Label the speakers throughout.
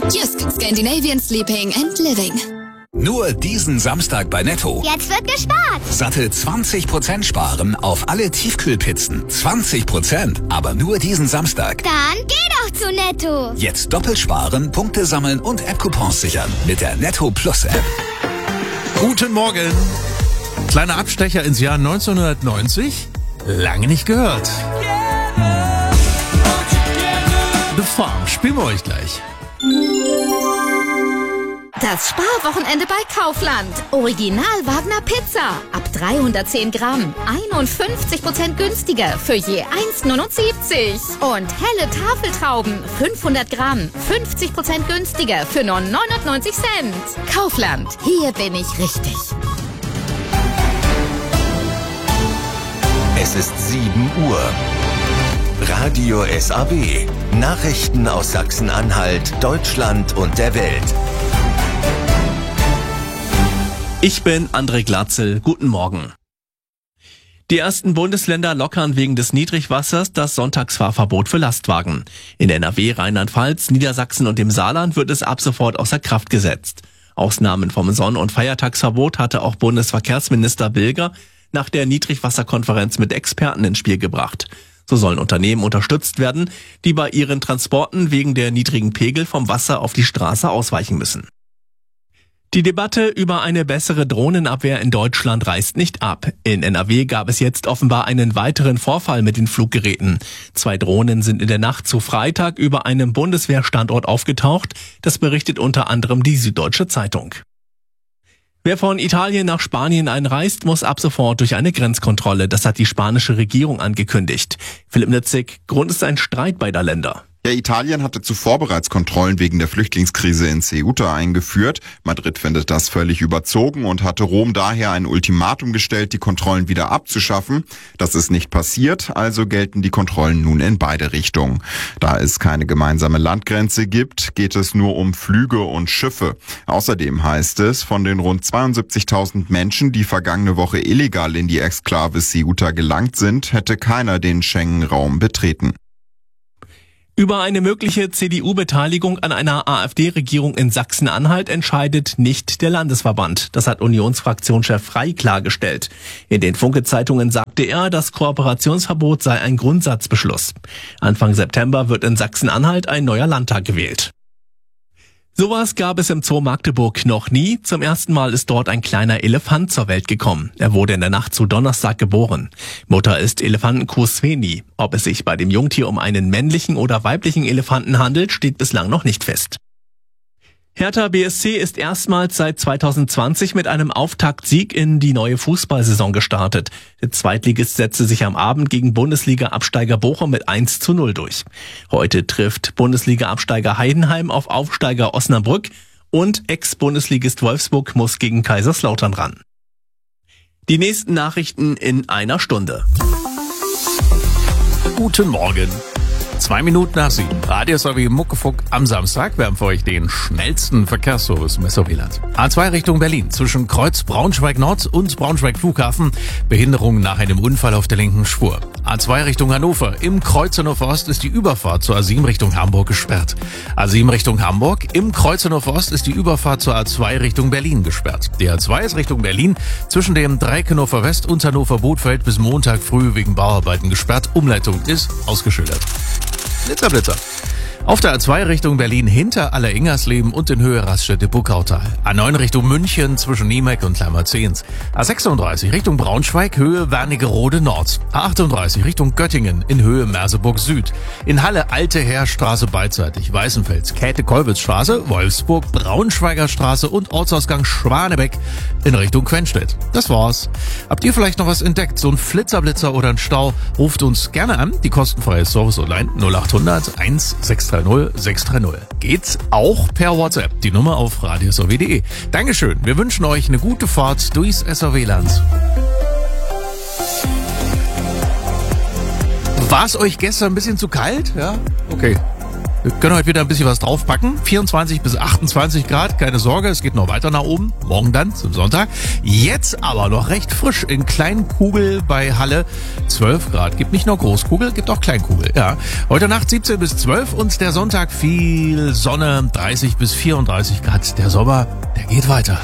Speaker 1: Jysk, Scandinavian Sleeping and Living.
Speaker 2: Nur diesen Samstag bei Netto.
Speaker 3: Jetzt wird gespart.
Speaker 2: Satte 20% sparen auf alle Tiefkühlpizzen. 20%, aber nur diesen Samstag.
Speaker 3: Dann geh doch zu Netto.
Speaker 2: Jetzt doppelt sparen, Punkte sammeln und App-Coupons sichern mit der Netto Plus App.
Speaker 4: Guten Morgen. Kleiner Abstecher ins Jahr 1990. Lange nicht gehört. The Farm spielen wir euch gleich.
Speaker 5: Das Sparwochenende bei Kaufland. Original Wagner Pizza. Ab 310 Gramm. 51% günstiger für je 1,79. Und helle Tafeltrauben. 500 Gramm. 50% günstiger für nur 99 Cent. Kaufland. Hier bin ich richtig.
Speaker 6: Es ist 7 Uhr. Radio SAW. Nachrichten aus Sachsen-Anhalt, Deutschland und der Welt.
Speaker 7: Ich bin André Glatzel. Guten Morgen. Die ersten Bundesländer lockern wegen des Niedrigwassers das Sonntagsfahrverbot für Lastwagen. In NRW, Rheinland-Pfalz, Niedersachsen und dem Saarland wird es ab sofort außer Kraft gesetzt. Ausnahmen vom Sonn- und Feiertagsverbot hatte auch Bundesverkehrsminister Bilger nach der Niedrigwasserkonferenz mit Experten ins Spiel gebracht. So sollen Unternehmen unterstützt werden, die bei ihren Transporten wegen der niedrigen Pegel vom Wasser auf die Straße ausweichen müssen. Die Debatte über eine bessere Drohnenabwehr in Deutschland reißt nicht ab. In NRW gab es jetzt offenbar einen weiteren Vorfall mit den Fluggeräten. 2 Drohnen sind in der Nacht zu Freitag über einem Bundeswehrstandort aufgetaucht. Das berichtet unter anderem die Süddeutsche Zeitung. Wer von Italien nach Spanien einreist, muss ab sofort durch eine Grenzkontrolle. Das hat die spanische Regierung angekündigt. Philipp Nitzig, Grund ist ein Streit beider Länder.
Speaker 8: Ja, Italien hatte zuvor bereits Kontrollen wegen der Flüchtlingskrise in Ceuta eingeführt. Madrid findet das völlig überzogen und hatte Rom daher ein Ultimatum gestellt, die Kontrollen wieder abzuschaffen. Das ist nicht passiert, also gelten die Kontrollen nun in beide Richtungen. Da es keine gemeinsame Landgrenze gibt, geht es nur um Flüge und Schiffe. Außerdem heißt es, von den rund 72.000 Menschen, die vergangene Woche illegal in die Exklave Ceuta gelangt sind, hätte keiner den Schengen-Raum betreten.
Speaker 7: Über eine mögliche CDU-Beteiligung an einer AfD-Regierung in Sachsen-Anhalt entscheidet nicht der Landesverband. Das hat Unionsfraktionschef Frey klargestellt. In den Funke-Zeitungen sagte er, das Kooperationsverbot sei ein Grundsatzbeschluss. Anfang September wird in Sachsen-Anhalt ein neuer Landtag gewählt. Sowas gab es im Zoo Magdeburg noch nie. Zum ersten Mal ist dort ein kleiner Elefant zur Welt gekommen. Er wurde in der Nacht zu Donnerstag geboren. Mutter ist Elefantenkuh Sveni. Ob es sich bei dem Jungtier um einen männlichen oder weiblichen Elefanten handelt, steht bislang noch nicht fest. Hertha BSC ist erstmals seit 2020 mit einem Auftaktsieg in die neue Fußballsaison gestartet. Der Zweitligist setzte sich am Abend gegen Bundesliga-Absteiger Bochum mit 1:0 durch. Heute trifft Bundesliga-Absteiger Heidenheim auf Aufsteiger Osnabrück und Ex-Bundesligist Wolfsburg muss gegen Kaiserslautern ran. Die nächsten Nachrichten in einer Stunde.
Speaker 4: Guten Morgen. 2 Minuten nach 7. Radio SAW Muckefuck am Samstag. Wir haben für euch den schnellsten Verkehrsservice im SOW-Land. A2 Richtung Berlin. Zwischen Kreuz Braunschweig Nord und Braunschweig Flughafen. Behinderung nach einem Unfall auf der linken Spur. A2 Richtung Hannover. Im Kreuz Hannover Ost ist die Überfahrt zur A7 Richtung Hamburg gesperrt. A7 Richtung Hamburg. Im Kreuz Hannover Ost ist die Überfahrt zur A2 Richtung Berlin gesperrt. Die A2 ist Richtung Berlin zwischen dem Dreieck Hannover West und Hannover Bothfeld bis Montag früh wegen Bauarbeiten gesperrt. Umleitung ist ausgeschildert. Blitzer. Auf der A2 Richtung Berlin hinter Aller-Ingersleben und in Höhe Raststätte-Buckautal. A9 Richtung München zwischen Niemeck und Kleimerzehns. A36 Richtung Braunschweig, Höhe Wernigerode Nord. A38 Richtung Göttingen in Höhe Merseburg Süd. In Halle Alte Heerstraße beidseitig, Weißenfels, Käthe-Kollwitz-Straße, Wolfsburg, Braunschweiger Straße und Ortsausgang Schwanebeck in Richtung Quenstedt. Das war's. Habt ihr vielleicht noch was entdeckt? So ein Flitzer oder ein Stau? Ruft uns gerne an. Die kostenfreie Service-Online 0800 1630 630. Geht's auch per WhatsApp. Die Nummer auf radiosaw.de. Dankeschön. Wir wünschen euch eine gute Fahrt durchs SAW-Land. War es euch gestern ein bisschen zu kalt? Ja? Okay. Wir können heute wieder ein bisschen was draufpacken. 24 bis 28 Grad, keine Sorge, es geht noch weiter nach oben. Morgen dann, zum Sonntag. Jetzt aber noch recht frisch in Kleinkugel bei Halle. 12 Grad. Gibt nicht nur Großkugel, gibt auch Kleinkugel. Ja. Heute Nacht 17 bis 12 und der Sonntag viel Sonne, 30 bis 34 Grad. Der Sommer, der geht weiter.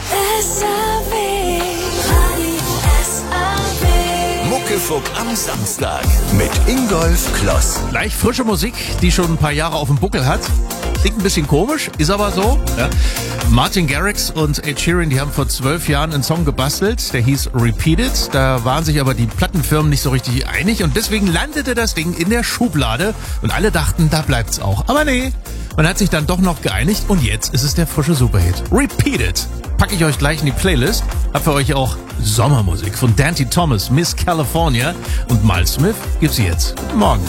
Speaker 6: Muckefuck am Samstag mit Ingolf Kloss.
Speaker 4: Gleich frische Musik, die schon ein paar Jahre auf dem Buckel hat. Klingt ein bisschen komisch, ist aber so. Ja. Martin Garrix und Ed Sheeran, die haben vor 12 Jahren einen Song gebastelt, der hieß Repeated. Da waren sich aber die Plattenfirmen nicht so richtig einig und deswegen landete das Ding in der Schublade und alle dachten, da bleibt's auch. Aber nee, man hat sich dann doch noch geeinigt und jetzt ist es der frische Superhit. Repeated. Packe ich euch gleich in die Playlist. Hab für euch auch Sommermusik von Dante Thomas, Miss California und Miles Smith gibt's jetzt. Guten Morgen.